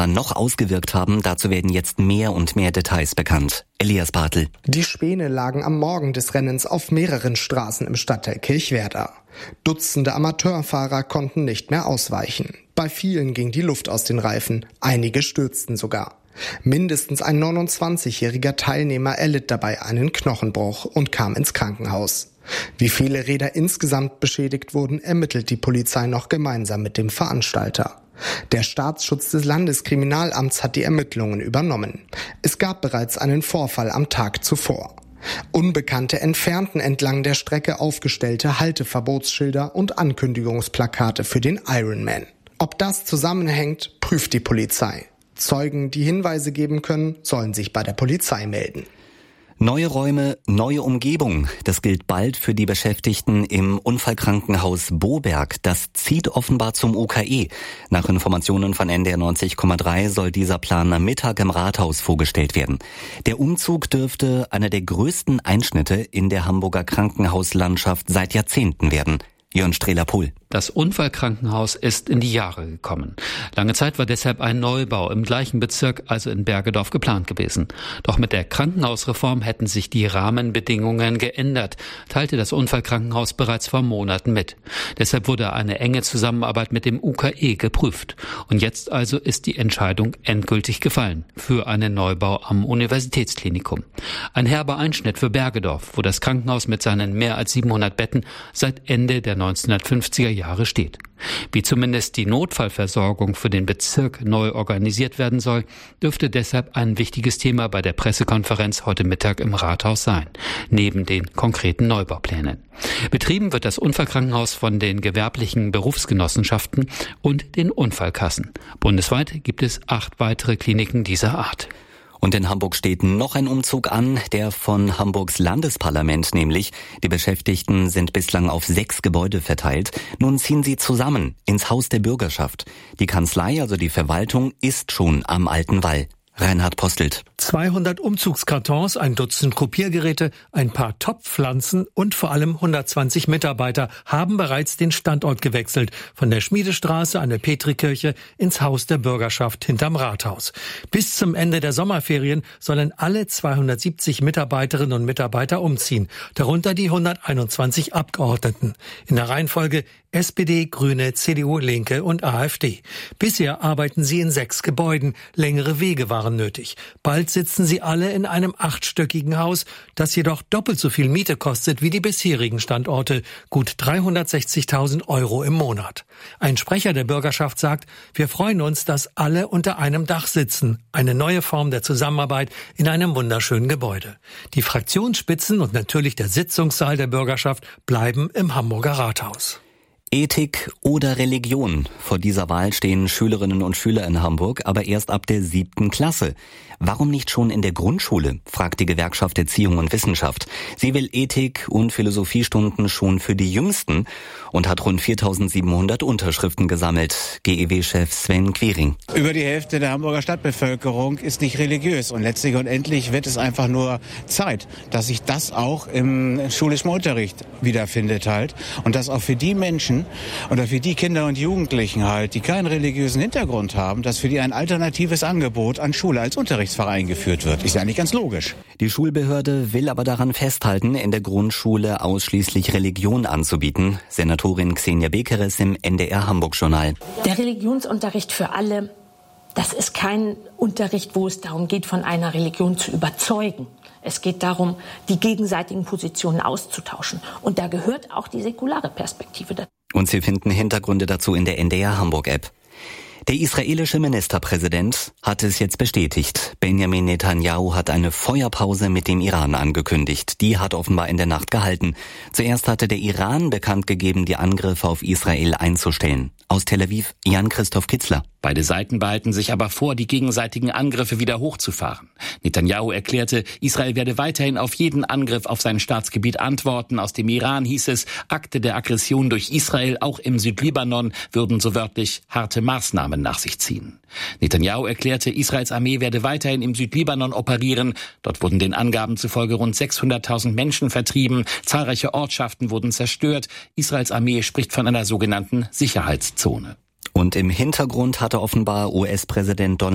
noch ausgewirkt haben, dazu werden jetzt mehr und mehr Details bekannt. Elias Bartel. Die Späne lagen am Morgen des Rennens auf mehreren Straßen im Stadtteil Kirchwerder. Dutzende Amateurfahrer konnten nicht mehr ausweichen. Bei vielen ging die Luft aus den Reifen, einige stürzten sogar. Mindestens ein 29-jähriger Teilnehmer erlitt dabei einen Knochenbruch und kam ins Krankenhaus. Wie viele Räder insgesamt beschädigt wurden, ermittelt die Polizei noch gemeinsam mit dem Veranstalter. Der Staatsschutz des Landeskriminalamts hat die Ermittlungen übernommen. Es gab bereits einen Vorfall am Tag zuvor. Unbekannte entfernten entlang der Strecke aufgestellte Halteverbotsschilder und Ankündigungsplakate für den Ironman. Ob das zusammenhängt, prüft die Polizei. Zeugen, die Hinweise geben können, sollen sich bei der Polizei melden. Neue Räume, neue Umgebung. Das gilt bald für die Beschäftigten im Unfallkrankenhaus Boberg. Das zieht offenbar zum UKE. Nach Informationen von NDR 90,3 soll dieser Plan am Mittag im Rathaus vorgestellt werden. Der Umzug dürfte einer der größten Einschnitte in der Hamburger Krankenhauslandschaft seit Jahrzehnten werden. Jörn Strehler-Pohl. Das Unfallkrankenhaus ist in die Jahre gekommen. Lange Zeit war deshalb ein Neubau im gleichen Bezirk, also in Bergedorf, geplant gewesen. Doch mit der Krankenhausreform hätten sich die Rahmenbedingungen geändert, teilte das Unfallkrankenhaus bereits vor Monaten mit. Deshalb wurde eine enge Zusammenarbeit mit dem UKE geprüft. Und jetzt also ist die Entscheidung endgültig gefallen für einen Neubau am Universitätsklinikum. Ein herber Einschnitt für Bergedorf, wo das Krankenhaus mit seinen mehr als 700 Betten seit Ende der 1950er Jahre steht. Wie zumindest die Notfallversorgung für den Bezirk neu organisiert werden soll, dürfte deshalb ein wichtiges Thema bei der Pressekonferenz heute Mittag im Rathaus sein, neben den konkreten Neubauplänen. Betrieben wird das Unfallkrankenhaus von den gewerblichen Berufsgenossenschaften und den Unfallkassen. Bundesweit gibt es 8 weitere Kliniken dieser Art. Und in Hamburg steht noch ein Umzug an, der von Hamburgs Landesparlament nämlich. Die Beschäftigten sind bislang auf 6 Gebäude verteilt. Nun ziehen sie zusammen ins Haus der Bürgerschaft. Die Kanzlei, also die Verwaltung, ist schon am Alten Wall. Reinhard Postelt. 200 Umzugskartons, ein Dutzend Kopiergeräte, ein paar Topfpflanzen und vor allem 120 Mitarbeiter haben bereits den Standort gewechselt. Von der Schmiedestraße an der Petrikirche ins Haus der Bürgerschaft hinterm Rathaus. Bis zum Ende der Sommerferien sollen alle 270 Mitarbeiterinnen und Mitarbeiter umziehen. Darunter die 121 Abgeordneten. In der Reihenfolge SPD, Grüne, CDU, Linke und AfD. Bisher arbeiten sie in 6 Gebäuden. Längere Wege waren nötig. Bald sitzen sie alle in einem 8-stöckigen Haus, das jedoch doppelt so viel Miete kostet wie die bisherigen Standorte. Gut 360.000 € im Monat. Ein Sprecher der Bürgerschaft sagt, wir freuen uns, dass alle unter einem Dach sitzen. Eine neue Form der Zusammenarbeit in einem wunderschönen Gebäude. Die Fraktionsspitzen und natürlich der Sitzungssaal der Bürgerschaft bleiben im Hamburger Rathaus. Ethik oder Religion? Vor dieser Wahl stehen Schülerinnen und Schüler in Hamburg, aber erst ab der 7. Klasse. Warum nicht schon in der Grundschule, fragt die Gewerkschaft Erziehung und Wissenschaft. Sie will Ethik- und Philosophiestunden schon für die Jüngsten und hat rund 4.700 Unterschriften gesammelt. GEW-Chef Sven Quiring. Über die Hälfte der Hamburger Stadtbevölkerung ist nicht religiös und letztlich und endlich wird es einfach nur Zeit, dass sich das auch im schulischen Unterricht wiederfindet halt und dass auch für die Menschen oder für die Kinder und Jugendlichen halt, die keinen religiösen Hintergrund haben, dass für die ein alternatives Angebot an Schule als Unterrichtsfach eingeführt wird. Ist ja nicht ganz logisch. Die Schulbehörde will aber daran festhalten, in der Grundschule ausschließlich Religion anzubieten. Senatorin Xenia Bekeres im NDR Hamburg-Journal. Der Religionsunterricht für alle, das ist kein Unterricht, wo es darum geht, von einer Religion zu überzeugen. Es geht darum, die gegenseitigen Positionen auszutauschen. Und da gehört auch die säkulare Perspektive dazu. Und Sie finden Hintergründe dazu in der NDR Hamburg-App. Der israelische Ministerpräsident hat es jetzt bestätigt. Benjamin Netanyahu hat eine Feuerpause mit dem Iran angekündigt. Die hat offenbar in der Nacht gehalten. Zuerst hatte der Iran bekannt gegeben, die Angriffe auf Israel einzustellen. Aus Tel Aviv, Jan-Christoph Kitzler. Beide Seiten behalten sich aber vor, die gegenseitigen Angriffe wieder hochzufahren. Netanyahu erklärte, Israel werde weiterhin auf jeden Angriff auf sein Staatsgebiet antworten. Aus dem Iran hieß es, Akte der Aggression durch Israel, auch im Südlibanon, würden so wörtlich harte Maßnahmen nach sich ziehen. Netanyahu erklärte, Israels Armee werde weiterhin im Südlibanon operieren. Dort wurden den Angaben zufolge rund 600.000 Menschen vertrieben. Zahlreiche Ortschaften wurden zerstört. Israels Armee spricht von einer sogenannten Sicherheitszone. Und im Hintergrund hatte offenbar US-Präsident Donald